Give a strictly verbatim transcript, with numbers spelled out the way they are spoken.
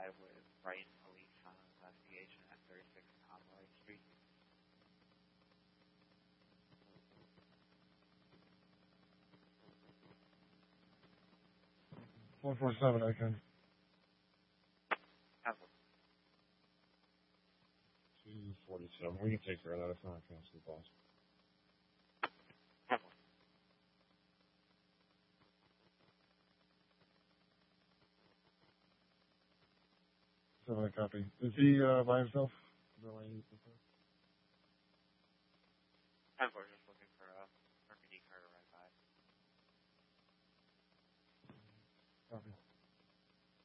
five with Brighton Police on investigation at thirty-six Conroy Street. one forty-seven, I can. two forty-seven. We can take care of that. It's not a cancel, boss. Seven, I copy. Is he uh, by himself? Is that why he- ten four.